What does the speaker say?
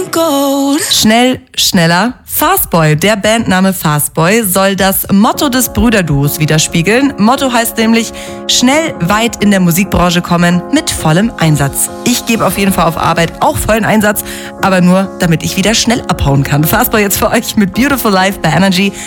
Schnell, schneller. Fastboy, der Bandname Fastboy, soll das Motto des Brüderduos widerspiegeln. Motto heißt nämlich, schnell weit in der Musikbranche kommen mit vollem Einsatz. Ich gebe auf jeden Fall auf Arbeit auch vollen Einsatz, aber nur, damit ich wieder schnell abhauen kann. Fastboy jetzt für euch mit Beautiful Life bei Energy.